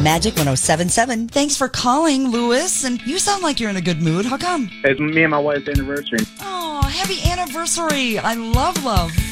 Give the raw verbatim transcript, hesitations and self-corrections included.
Magic one oh seven point seven. Thanks for calling, Louis. And you sound like you're in a good mood. How come? It's me and my wife's anniversary. Oh, happy anniversary. I love love.